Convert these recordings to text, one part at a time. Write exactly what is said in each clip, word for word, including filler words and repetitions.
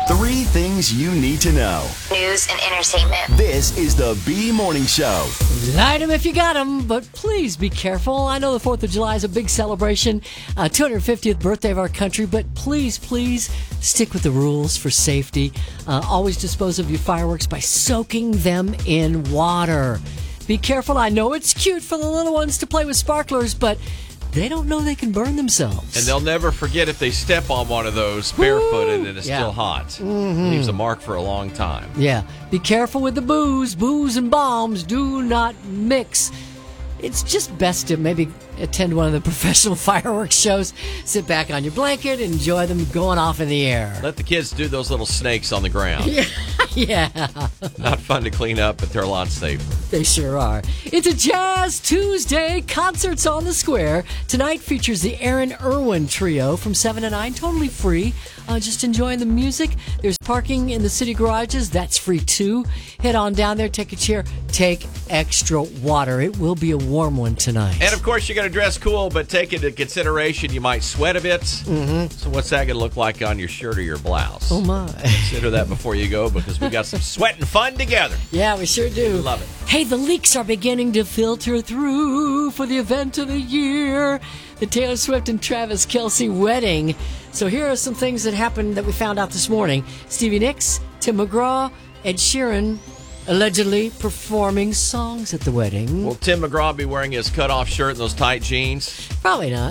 Three things you need to know. News and entertainment. This is the B Morning Show. Light 'em if you got 'em, but please be careful. I know the fourth of July is a big celebration, uh, two hundred fiftieth birthday of our country, but please, please stick with the rules for safety. Uh, always dispose of your fireworks by soaking them in water. Be careful. I know it's cute for the little ones to play with sparklers, but they don't know they can burn themselves. And they'll never forget if they step on one of those barefooted and it's Yeah. still hot. Mm-hmm. It leaves a mark for a long time. Yeah. Be careful with the booze. Booze and bombs do not mix. It's just best to maybe attend one of the professional fireworks shows. Sit back on your blanket, enjoy them going off in the air. Let the kids do those little snakes on the ground. Yeah. yeah. Not fun to clean up, but they're a lot safer. They sure are. It's a Jazz Tuesday. Concerts on the Square. Tonight features the Aaron Irwin Trio from seven to nine. Totally free. Uh, just enjoying the music. There's parking in the city garages. That's free too. Head on down there, take a chair, take extra water. It will be a warm one tonight. And of course, you're going to dress cool, but take into consideration you might sweat a bit. Mm-hmm. So what's that going to look like on your shirt or your blouse? Oh, my. Consider that before you go, because we got some sweat and fun together. Yeah, we sure do. Love it. Hey, the leaks are beginning to filter through for the event of the year, the Taylor Swift and Travis Kelce wedding. So here are some things that happened that we found out this morning. Stevie Nicks, Tim McGraw, Ed Sheeran allegedly performing songs at the wedding. Will Tim McGraw be wearing his cutoff shirt and those tight jeans? Probably not.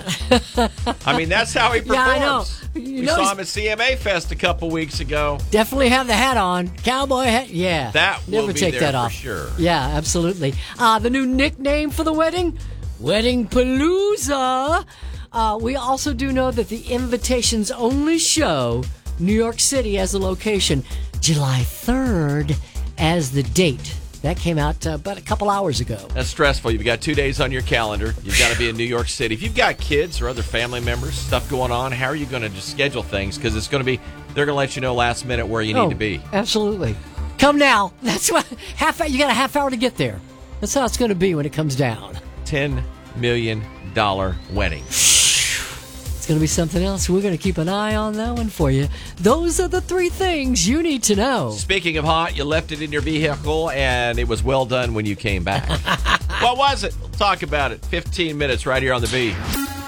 I mean, that's how he performs. Yeah, I know. You we know saw he's- him at C M A Fest a couple weeks ago. Definitely have the hat on. Cowboy hat. Yeah. That will Never be take there that for off. sure. Yeah, absolutely. Uh, the new nickname for the wedding? Wedding Palooza. Uh, we also do know that the invitations only show New York City as the location, July third as the date. That came out uh, about a couple hours ago. That's stressful. You've got two days on your calendar. You've got to be in New York City. If you've got kids or other family members, stuff going on, how are you going to just schedule things? Because it's going to be, they're going to let you know last minute where you oh, need to be. Absolutely. Come now. That's what half. You got a half hour to get there. That's how it's going to be when it comes down. ten million dollars wedding. It's going to be something else. We're going to keep an eye on that one for you. Those are the three things you need to know. Speaking of hot, you left it in your vehicle and it was well done when you came back. What was it? We'll talk about it. fifteen minutes right here on the B.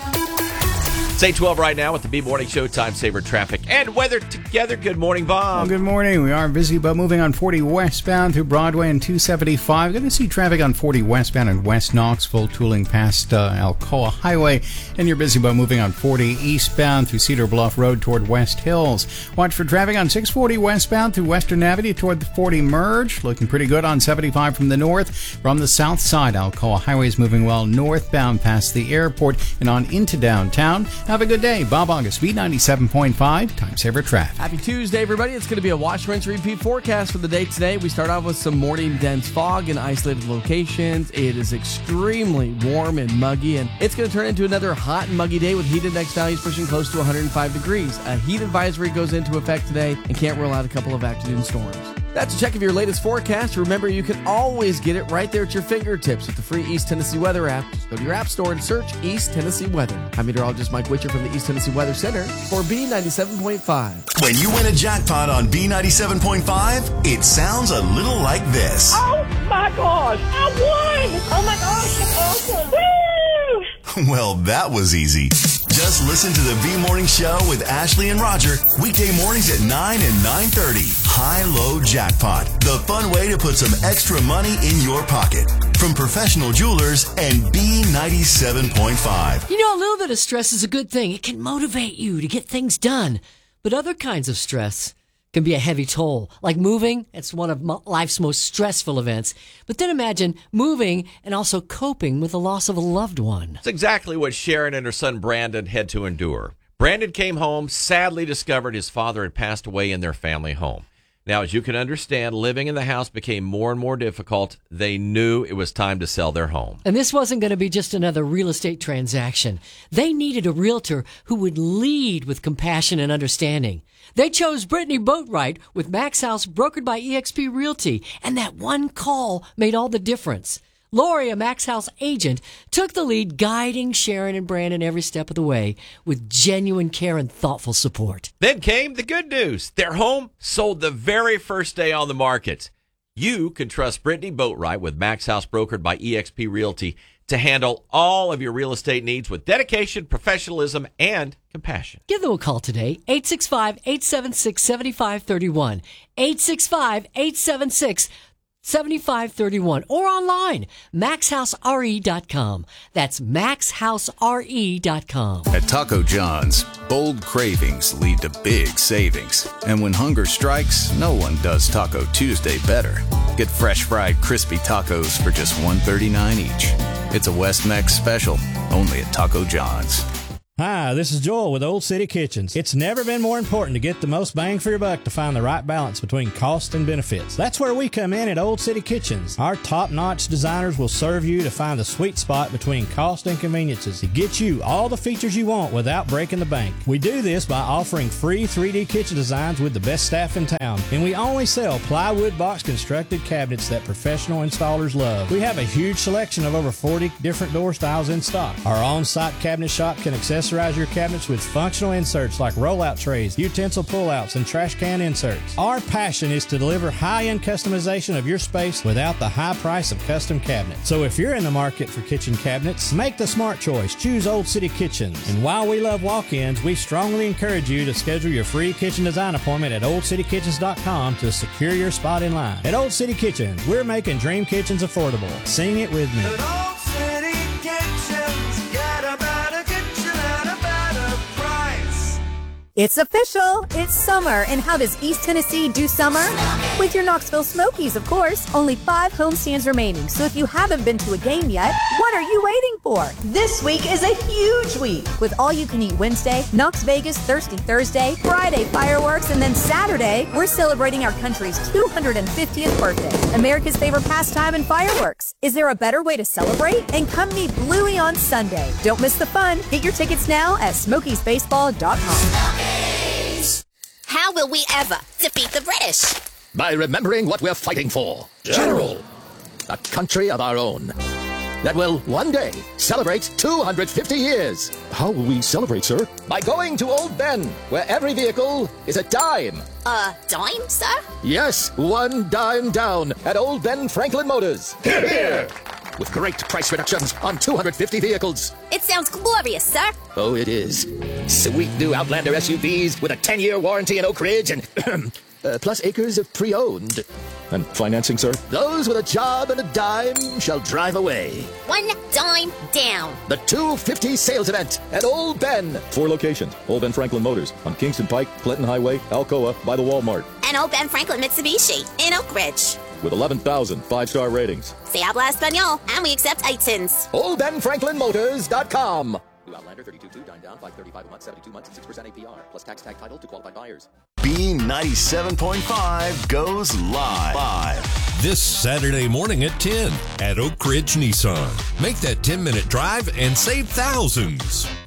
It's eight twelve right now with the B Morning Show time saver traffic and weather together. Good morning, Bob. Well, good morning. We are busy, but moving on forty westbound through Broadway and two seventy-five. Going to see traffic on forty westbound and West Knoxville, tooling past uh, Alcoa Highway. And you're busy, but moving on forty eastbound through Cedar Bluff Road toward West Hills. Watch for traffic on six forty westbound through Western Avenue toward the forty merge. Looking pretty good on seventy-five from the north. From the south side, Alcoa Highway is moving well northbound past the airport and on into downtown. Have a good day. Bob August, B ninety-seven point five, Time Saver Traffic. Happy Tuesday, everybody. It's going to be a wash, rinse, repeat forecast for the day today. We start off with some morning dense fog in isolated locations. It is extremely warm and muggy, and it's going to turn into another hot and muggy day with heat index values pushing close to one hundred five degrees. A heat advisory goes into effect today and can't rule out a couple of afternoon storms. That's a check of your latest forecast. Remember, you can always get it right there at your fingertips with the free East Tennessee Weather app. Just go to your app store and search East Tennessee Weather. I'm meteorologist Mike Witcher from the East Tennessee Weather Center for B ninety-seven point five. When you win a jackpot on B ninety-seven point five, it sounds a little like this. Oh my gosh, I won! Oh my gosh, that's awesome! Woo! Well, that was easy. Just listen to the B Morning Show with Ashley and Roger, weekday mornings at nine and nine thirty. High-Low Jackpot, the fun way to put some extra money in your pocket. From professional jewelers and B ninety-seven point five. You know, a little bit of stress is a good thing. It can motivate you to get things done. But other kinds of stress can be a heavy toll. Like moving, it's one of life's most stressful events. But then imagine moving and also coping with the loss of a loved one. That's exactly what Sharon and her son Brandon had to endure. Brandon came home, sadly discovered his father had passed away in their family home. Now, as you can understand, living in the house became more and more difficult. They knew it was time to sell their home. And this wasn't going to be just another real estate transaction. They needed a realtor who would lead with compassion and understanding. They chose Brittany Boatwright with Max House, brokered by eXp Realty. And that one call made all the difference. Lori, a Max House agent, took the lead, guiding Sharon and Brandon every step of the way with genuine care and thoughtful support. Then came the good news. Their home sold the very first day on the market. You can trust Brittany Boatwright with Max House, brokered by E X P Realty, to handle all of your real estate needs with dedication, professionalism, and compassion. Give them a call today, eight six five, eight seven six, seven five three one, eight six five, eight seven six, seven five three one, or online, max house r e dot com. That's max house r e dot com. At Taco John's, bold cravings lead to big savings. And when hunger strikes, no one does Taco Tuesday better. Get fresh fried crispy tacos for just one thirty-nine each. It's a West Mex special, only at Taco John's. Hi, this is Joel with Old City Kitchens. It's never been more important to get the most bang for your buck to find the right balance between cost and benefits. That's where we come in at Old City Kitchens. Our top-notch designers will serve you to find the sweet spot between cost and conveniences to get you all the features you want without breaking the bank. We do this by offering free three D kitchen designs with the best staff in town. And we only sell plywood box constructed cabinets that professional installers love. We have a huge selection of over forty different door styles in stock. Our on-site cabinet shop can accessorize your cabinets with functional inserts like rollout trays, utensil pullouts, and trash can inserts. Our passion is to deliver high-end customization of your space without the high price of custom cabinets. So if you're in the market for kitchen cabinets, make the smart choice. Choose Old City Kitchens. And while we love walk-ins, we strongly encourage you to schedule your free kitchen design appointment at old city kitchens dot com to secure your spot in line. At Old City Kitchens, we're making dream kitchens affordable. Sing it with me. Old City Kitchens, get a better kitchen at a better price. It's official. It's summer. And how does East Tennessee do summer? With your Knoxville Smokies, of course. Only five homestands remaining. So if you haven't been to a game yet, what are you waiting for? This week is a huge week. With all-you-can-eat Wednesday, Knox Vegas Thirsty Thursday, Friday fireworks, and then Saturday, we're celebrating our country's two hundred fiftieth birthday. America's favorite pastime and fireworks. Is there a better way to celebrate? And come meet Bluey on Sunday. Don't miss the fun. Get your tickets now at smokies baseball dot com. How will we ever defeat the British? By remembering what we're fighting for. General. A country of our own. That will one day celebrate two hundred fifty years. How will we celebrate, sir? By going to Old Ben, where every vehicle is a dime. A dime, sir? Yes, one dime down at Old Ben Franklin Motors. Here, here. With great price reductions on two hundred fifty vehicles. It sounds glorious, sir. Oh, it is. Sweet new Outlander S U Vs with a ten-year warranty in Oak Ridge and uh, plus acres of pre-owned. And financing, sir? Those with a job and a dime shall drive away. One dime down. The two fifty sales event at Old Ben. Four locations. Old Ben Franklin Motors on Kingston Pike, Clinton Highway, Alcoa, by the Walmart. And Old Ben Franklin Mitsubishi in Oak Ridge. With eleven thousand five-star ratings. Se habla español, and we accept I T I Ns. Old Ben Franklin Motors dot com. New Outlander thirty-two two, dime down, five thirty-five a month, seventy-two months, six percent A P R, plus tax tag title to qualified buyers. B ninety-seven point five goes live. live. This Saturday morning at ten at Oak Ridge Nissan. Make that ten-minute drive and save thousands.